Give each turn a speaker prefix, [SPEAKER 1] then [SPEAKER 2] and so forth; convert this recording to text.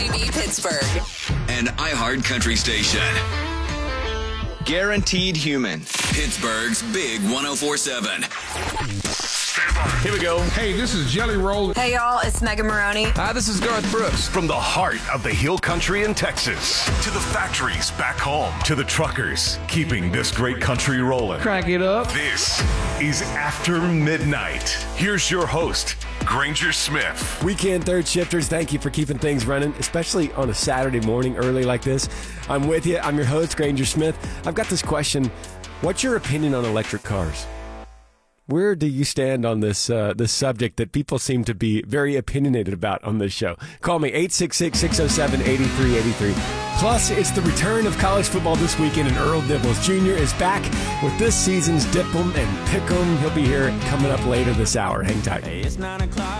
[SPEAKER 1] WHEB Pittsburgh.
[SPEAKER 2] An iHeart Country station.
[SPEAKER 3] Guaranteed Human.
[SPEAKER 2] Pittsburgh's Big 104.7.
[SPEAKER 4] Here we go.
[SPEAKER 5] Hey, this is Jelly Roll.
[SPEAKER 1] Hey, y'all, it's Megan Maroney.
[SPEAKER 4] Hi, this is Garth Brooks.
[SPEAKER 6] From the heart of the Hill Country in Texas to the factories back home to the truckers keeping this great country rolling.
[SPEAKER 4] Crank it up.
[SPEAKER 6] This is After Midnight. Here's your host, Granger Smith.
[SPEAKER 7] Weekend third shifters, thank you for keeping things running, especially on a Saturday morning early like this. I'm with you. I'm your host, Granger Smith. I've got this question. What's your opinion on electric cars? Where do you stand on this subject that people seem to be very opinionated about on this show? Call me, 866-607-8383. Plus, it's the return of college football this weekend, and Earl Dibbles Jr. is back with this season's Dip 'em and Pick 'em. He'll be here coming up later this hour. Hang tight.
[SPEAKER 8] It's 9 o'clock.